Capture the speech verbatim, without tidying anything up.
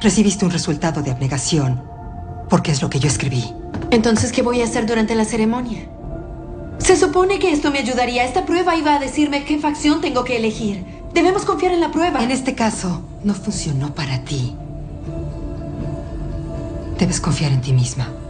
Recibiste un resultado de abnegación, porque es lo que yo escribí. Entonces, ¿qué voy a hacer durante la ceremonia? Se supone que esto me ayudaría. Esta prueba iba a decirme qué facción tengo que elegir. Debemos confiar en la prueba. En este caso, no funcionó para ti. Debes confiar en ti misma.